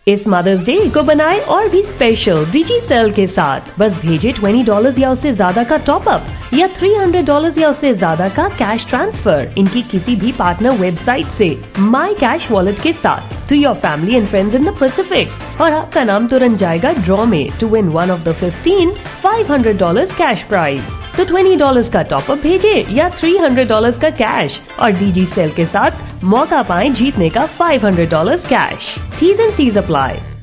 इस mother's day को बनाए और भी स्पेशल डिजिसेल के साथ। बस भेजे $20 या उससे ज्यादा का टॉप अप या $300 या उससे ज्यादा का कैश ट्रांसफर इनकी किसी भी पार्टनर वेबसाइट से माई कैश वॉलेट के साथ to your family and friends in the Pacific, और आपका नाम तुरंत जाएगा ड्रॉ में to win one of the 15 $500 cash prize. तो $20 का टॉप अप भेजे या $300 का कैश और डिजिसेल के साथ मौका पाएं जीतने का $500 cash. T's and C's apply।